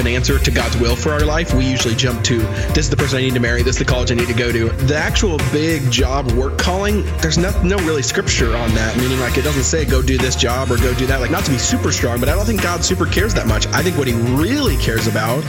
an answer to God's will for our life, we usually jump to, this is the person I need to marry, this is the college I need to go to. The actual big job work calling, there's no really scripture on that, meaning like it doesn't say go do this job or go do that. Like, not to be super strong, but I don't think God super cares that much. I think what he really cares about